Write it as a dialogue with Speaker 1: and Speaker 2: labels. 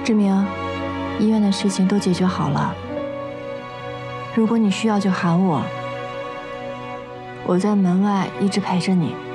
Speaker 1: 志明，医院的事情都解决好了。如果你需要就喊我，我在门外一直陪着你。